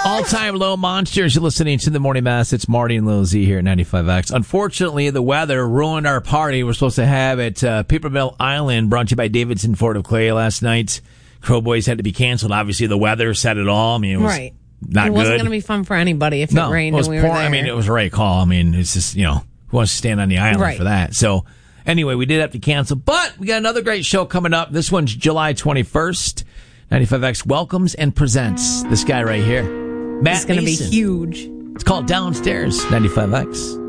All-time low monsters. You're listening to the Morning Mass. It's Marty and Lil Z here at 95X. Unfortunately, the weather ruined our party we're supposed to have at Papermill Island, brought to you by Davidson Ford of Clay last night. Crow Boys had to be canceled. Obviously, the weather said it all. I mean, it was not good. It wasn't going to be fun for anybody if it rained and we were there. I mean, it was the right call. I mean, it's just, who wants to stand on the island for that? So, anyway, we did have to cancel. But we got another great show coming up. This one's July 21st. 95X welcomes and presents this guy right here, Matt Mason. It's going to be huge. It's called Downstairs, 95X.